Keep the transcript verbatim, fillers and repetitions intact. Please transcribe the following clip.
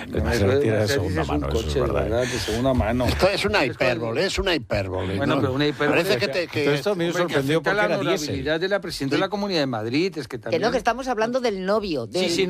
Mercedes tiene de segunda mano, eso es verdad. ¿verdad? De segunda mano. Esto es una hipérbole, es una hipérbole. Bueno, ¿no? pero una hipérbole. Parece que, te, que Pero esto a mí me Hombre, que sorprendió afecta porque la era diésel. honorabilidad de la presidenta de la Comunidad de Madrid. Es que Que también... no, que estamos hablando del novio. Del... Sí, sí,